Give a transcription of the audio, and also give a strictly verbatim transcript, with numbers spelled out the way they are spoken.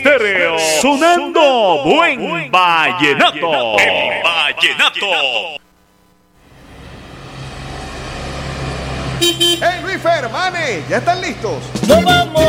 Estéreo, sonando buen vallenato. El vallenato. ¡Hey, Luis Fermane! ¿Ya están listos? Nos vamos